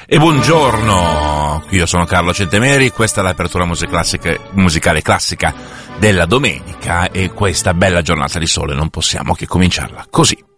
E buongiorno, io sono Carlo Centemeri, questa è l'apertura musicale classica della domenica e questa bella giornata di sole non possiamo che cominciarla così.